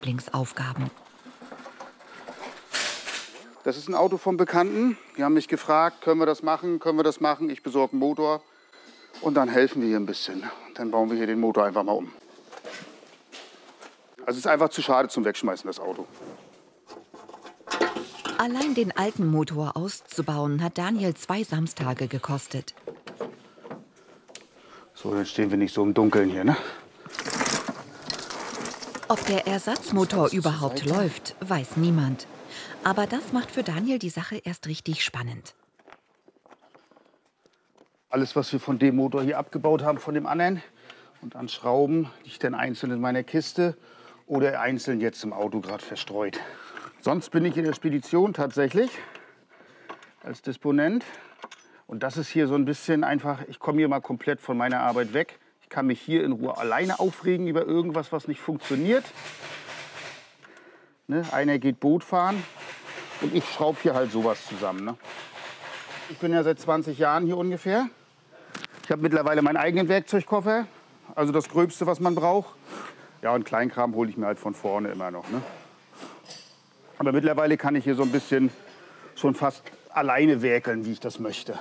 Lieblingsaufgaben. Das ist ein Auto vom Bekannten. Die haben mich gefragt, können wir das machen, können wir das machen. Ich besorge einen Motor und dann helfen wir hier ein bisschen. Dann bauen wir hier den Motor einfach mal um. Also es ist einfach zu schade zum Wegschmeißen, das Auto. Allein den alten Motor auszubauen, hat Daniel 2 Samstage gekostet. So, dann stehen wir nicht so im Dunkeln hier, ne? Ob der Ersatzmotor überhaupt läuft, weiß niemand. Aber das macht für Daniel die Sache erst richtig spannend. Alles, was wir von dem Motor hier abgebaut haben, von dem anderen und an Schrauben, liegt dann einzeln in meiner Kiste oder einzeln jetzt im Auto gerade verstreut. Sonst bin ich in der Spedition tatsächlich als Disponent. Und das ist hier so ein bisschen einfach, ich komme hier mal komplett von meiner Arbeit weg. Ich kann mich hier in Ruhe alleine aufregen über irgendwas, was nicht funktioniert. Ne? Einer geht Boot fahren und ich schraube hier halt sowas zusammen. Ne? Ich bin ja seit 20 Jahren hier ungefähr. Ich habe mittlerweile meinen eigenen Werkzeugkoffer, also das Gröbste, was man braucht. Ja, und Kleinkram hole ich mir halt von vorne immer noch. Ne? Aber mittlerweile kann ich hier so ein bisschen schon fast alleine werkeln, wie ich das möchte.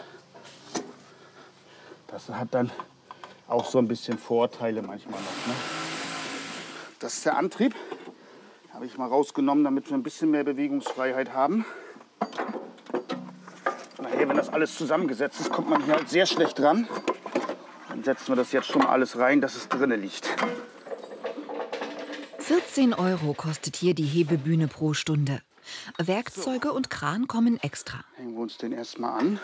Das hat dann auch so ein bisschen Vorteile manchmal noch. Ne? Das ist der Antrieb. Habe ich mal rausgenommen, damit wir ein bisschen mehr Bewegungsfreiheit haben. Nachher, wenn das alles zusammengesetzt ist, kommt man hier halt sehr schlecht dran. Dann setzen wir das jetzt schon mal alles rein, dass es drinnen liegt. 14 € kostet hier die Hebebühne pro Stunde. Werkzeuge und Kran kommen extra. Hängen wir uns den erstmal an.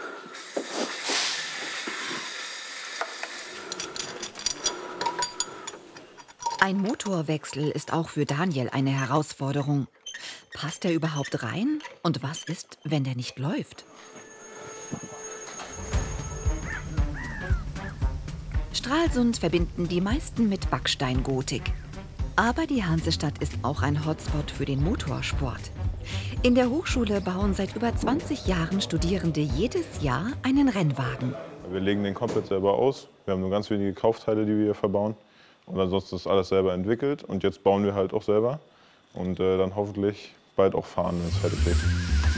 Ein Motorwechsel ist auch für Daniel eine Herausforderung. Passt er überhaupt rein? Und was ist, wenn der nicht läuft? Stralsund verbinden die meisten mit Backsteingotik. Aber die Hansestadt ist auch ein Hotspot für den Motorsport. In der Hochschule bauen seit über 20 Jahren Studierende jedes Jahr einen Rennwagen. Wir legen den komplett selber aus. Wir haben nur ganz wenige Kaufteile, die wir hier verbauen. Und ansonsten ist alles selber entwickelt. Und jetzt bauen wir halt auch selber. Und dann hoffentlich bald auch fahren, wenn es fertig ist.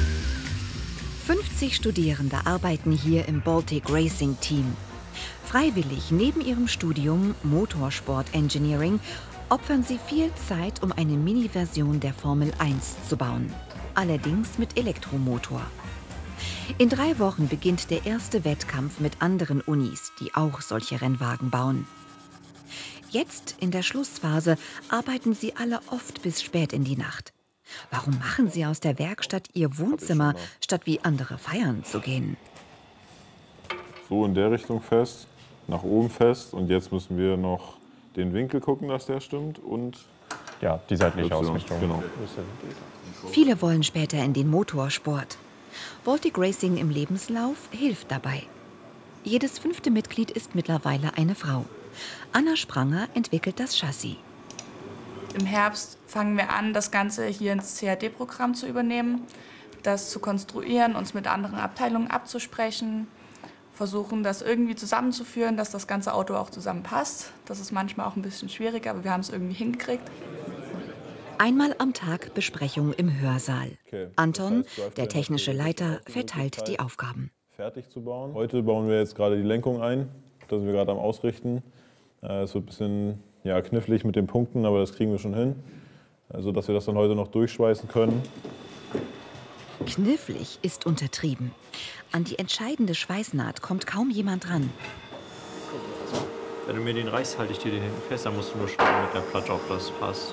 50 Studierende arbeiten hier im Baltic Racing Team. Freiwillig neben ihrem Studium Motorsport Engineering opfern sie viel Zeit, um eine Mini-Version der Formel 1 zu bauen. Allerdings mit Elektromotor. In 3 Wochen beginnt der erste Wettkampf mit anderen Unis, die auch solche Rennwagen bauen. Jetzt, in der Schlussphase, arbeiten sie alle oft bis spät in die Nacht. Warum machen sie aus der Werkstatt ihr Wohnzimmer, statt wie andere feiern zu gehen? So in der Richtung fest, nach oben fest. Und jetzt müssen wir noch den Winkel gucken, dass der stimmt. Und ja, die seitliche Ausrichtung. Genau. Viele wollen später in den Motorsport. Baltic Racing im Lebenslauf hilft dabei. Jedes 5. Mitglied ist mittlerweile eine Frau. Anna Spranger entwickelt das Chassis. Im Herbst fangen wir an, das Ganze hier ins CAD-Programm zu übernehmen, das zu konstruieren, uns mit anderen Abteilungen abzusprechen, versuchen, das irgendwie zusammenzuführen, dass das ganze Auto auch zusammenpasst. Das ist manchmal auch ein bisschen schwierig, aber wir haben es irgendwie hingekriegt. Einmal am Tag Besprechung im Hörsaal. Okay. Anton, Das heißt, der technische Leiter, verteilt die Aufgaben. Fertig zu bauen. Heute bauen wir jetzt gerade die Lenkung ein. Da sind wir gerade am Ausrichten. Es wird ein bisschen knifflig mit den Punkten, aber das kriegen wir schon hin. Sodass wir das dann heute noch durchschweißen können. Knifflig ist untertrieben. An die entscheidende Schweißnaht kommt kaum jemand ran. Wenn du mir den reichst, halte ich dir den hinten fest, dann musst du nur schauen mit der Platte, ob das passt.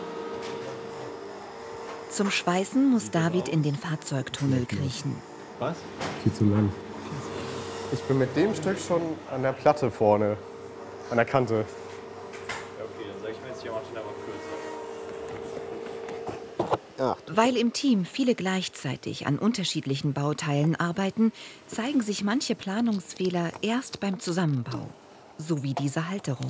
Zum Schweißen muss David in den Fahrzeugtunnel kriechen. Was? Viel zu lang. Ich bin mit dem Stück schon an der Platte vorne, an der Kante. Ja, okay, dann sag ich mir jetzt, hier mach den aber kürzer. Weil im Team viele gleichzeitig an unterschiedlichen Bauteilen arbeiten, zeigen sich manche Planungsfehler erst beim Zusammenbau. So wie diese Halterung.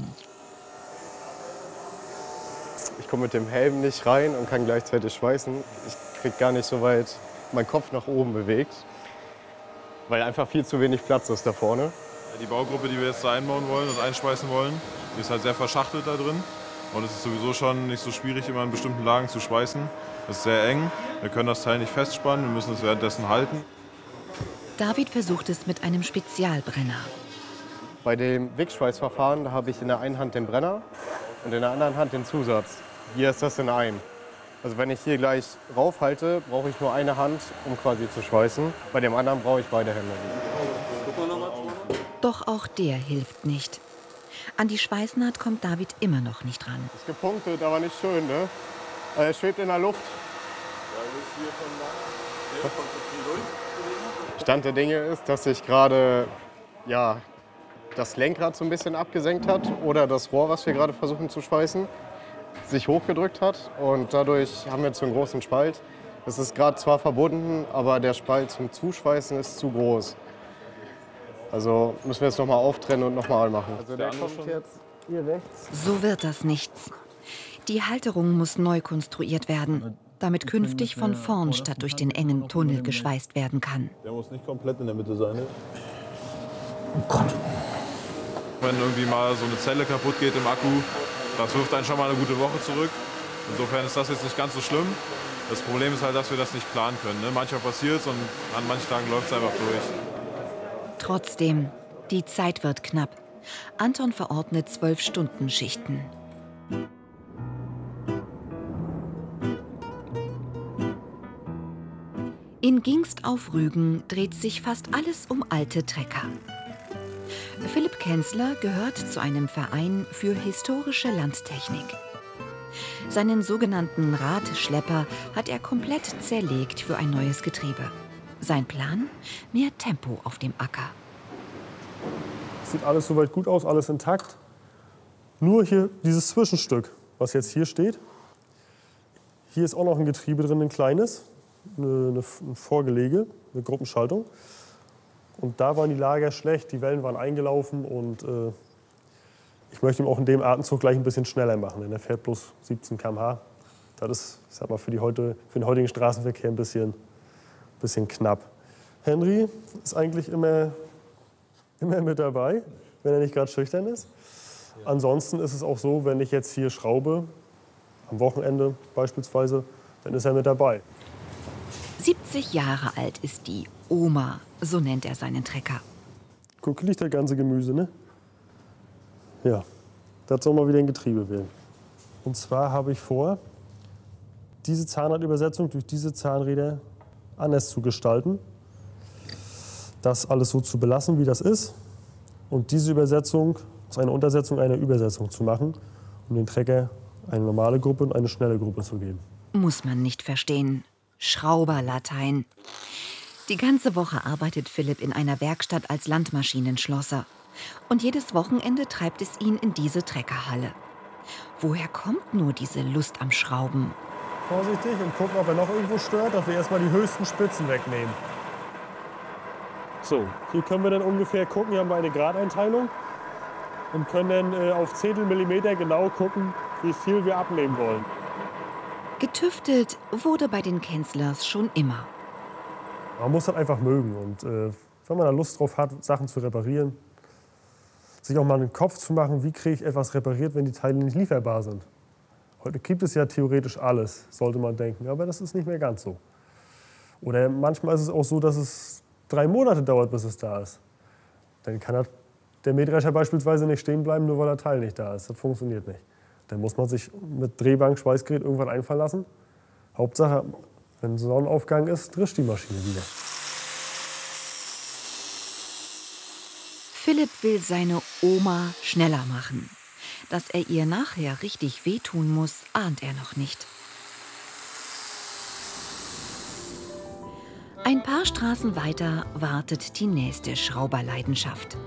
Ich komme mit dem Helm nicht rein und kann gleichzeitig schweißen. Ich kriege gar nicht so weit meinen Kopf nach oben bewegt, weil einfach viel zu wenig Platz ist da vorne. Die Baugruppe, die wir jetzt da einbauen wollen und einschweißen wollen, die ist halt sehr verschachtelt da drin. Und es ist sowieso schon nicht so schwierig, immer in bestimmten Lagen zu schweißen. Es ist sehr eng. Wir können das Teil nicht festspannen, wir müssen es währenddessen halten. David versucht es mit einem Spezialbrenner. Bei dem Wegschweißverfahren habe ich in der einen Hand den Brenner und in der anderen Hand den Zusatz. Hier ist das in einem. Also wenn ich hier gleich raufhalte, brauche ich nur eine Hand, um quasi zu schweißen. Bei dem anderen brauche ich beide Hände. Doch auch der hilft nicht. An die Schweißnaht kommt David immer noch nicht ran. Ist gepunktet, aber nicht schön, ne? Er schwebt in der Luft. Stand der Dinge ist, dass sich gerade das Lenkrad so ein bisschen abgesenkt hat oder das Rohr, was wir gerade versuchen zu schweißen, sich hochgedrückt hat und dadurch haben wir zu einem großen Spalt. Es ist gerade zwar verbunden, aber der Spalt zum Zuschweißen ist zu groß. Also müssen wir jetzt noch mal auftrennen und noch mal machen. Also der kommt jetzt hier rechts. So wird das nichts. Die Halterung muss neu konstruiert werden, damit künftig von vorn statt durch den engen Tunnel geschweißt werden kann. Der muss nicht komplett in der Mitte sein. Ne? Oh Gott. Wenn irgendwie mal so eine Zelle kaputt geht im Akku, das wirft einen schon mal eine gute Woche zurück. Insofern ist das jetzt nicht ganz so schlimm. Das Problem ist halt, dass wir das nicht planen können. Ne? Manchmal passiert es und an manchen Tagen läuft es einfach durch. Trotzdem, die Zeit wird knapp. Anton verordnet 12-Stunden-Schichten. In Gingst auf Rügen dreht sich fast alles um alte Trecker. Philipp Kenzler gehört zu einem Verein für historische Landtechnik. Seinen sogenannten Radschlepper hat er komplett zerlegt für ein neues Getriebe. Sein Plan? Mehr Tempo auf dem Acker. Sieht alles soweit gut aus, alles intakt. Nur hier dieses Zwischenstück, was jetzt hier steht. Hier ist auch noch ein Getriebe drin, ein kleines, ein Vorgelege, eine Gruppenschaltung. Und da waren die Lager schlecht, die Wellen waren eingelaufen und ich möchte ihn auch in dem Atemzug gleich ein bisschen schneller machen, denn er fährt bloß 17 km/h. Das ist, ich sag mal, für den heutigen Straßenverkehr ein bisschen knapp. Henry ist eigentlich immer mit dabei, wenn er nicht gerade schüchtern ist. Ja. Ansonsten ist es auch so, wenn ich jetzt hier schraube, am Wochenende beispielsweise, dann ist er mit dabei. 70 Jahre alt ist die Oma, so nennt er seinen Trecker. Guck, liegt das ganze Gemüse, ne? Ja, das soll mal wieder ein Getriebe werden. Und zwar habe ich vor, diese Zahnradübersetzung durch diese Zahnräder anders zu gestalten. Das alles so zu belassen, wie das ist. Und diese Übersetzung aus einer Untersetzung einer Übersetzung zu machen, um den Trecker eine normale Gruppe und eine schnelle Gruppe zu geben. Muss man nicht verstehen. Schrauberlatein. Die ganze Woche arbeitet Philipp in einer Werkstatt als Landmaschinenschlosser. Und jedes Wochenende treibt es ihn in diese Treckerhalle. Woher kommt nur diese Lust am Schrauben? Vorsichtig und gucken, ob er noch irgendwo stört, dass wir erstmal die höchsten Spitzen wegnehmen. So, hier können wir dann ungefähr gucken, hier haben wir eine Gradeinteilung und können dann auf Zehntelmillimeter genau gucken, wie viel wir abnehmen wollen. Getüftelt wurde bei den Kenzlers schon immer. Man muss das einfach mögen und wenn man da Lust drauf hat, Sachen zu reparieren, sich auch mal einen Kopf zu machen, wie kriege ich etwas repariert, wenn die Teile nicht lieferbar sind. Heute gibt es ja theoretisch alles, sollte man denken, aber das ist nicht mehr ganz so. Oder manchmal ist es auch so, dass es 3 Monate dauert, bis es da ist. Dann kann der Mähdrescher beispielsweise nicht stehen bleiben, nur weil der Teil nicht da ist. Das funktioniert nicht. Dann muss man sich mit Drehbank, Schweißgerät irgendwann einfallen lassen. Hauptsache, wenn Sonnenaufgang ist, drischt die Maschine wieder. Philipp will seine Oma schneller machen. Dass er ihr nachher richtig wehtun muss, ahnt er noch nicht. Ein paar Straßen weiter wartet die nächste Schrauberleidenschaft.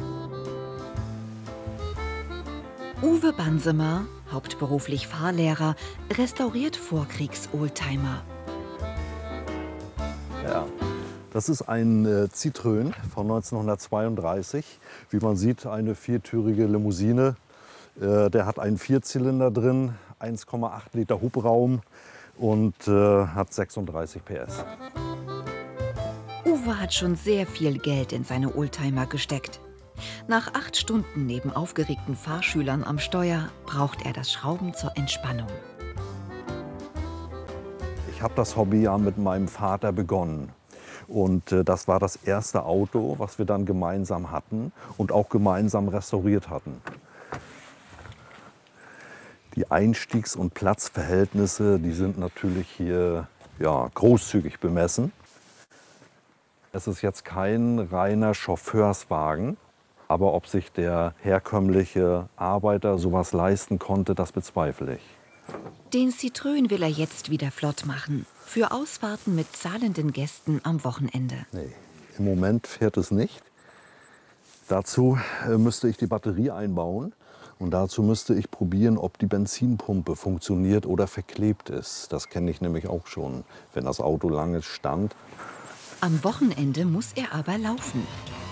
Uwe Bansemer, hauptberuflich Fahrlehrer, restauriert Vorkriegs-Oldtimer. Ja, das ist ein Citroën von 1932. Wie man sieht, eine viertürige Limousine. Der hat einen Vierzylinder drin, 1,8 Liter Hubraum und hat 36 PS. Uwe hat schon sehr viel Geld in seine Oldtimer gesteckt. Nach 8 Stunden neben aufgeregten Fahrschülern am Steuer braucht er das Schrauben zur Entspannung. Ich habe das Hobby ja mit meinem Vater begonnen. Und das war das erste Auto, was wir dann gemeinsam hatten und auch gemeinsam restauriert hatten. Die Einstiegs- und Platzverhältnisse, die sind natürlich hier ja, großzügig bemessen. Es ist jetzt kein reiner Chauffeurswagen, aber ob sich der herkömmliche Arbeiter sowas leisten konnte, das bezweifle ich. Den Citroën will er jetzt wieder flott machen. Für Ausfahrten mit zahlenden Gästen am Wochenende. Nee, im Moment fährt es nicht. Dazu müsste ich die Batterie einbauen. Und dazu müsste ich probieren, ob die Benzinpumpe funktioniert oder verklebt ist. Das kenne ich nämlich auch schon, wenn das Auto lange stand. Am Wochenende muss er aber laufen.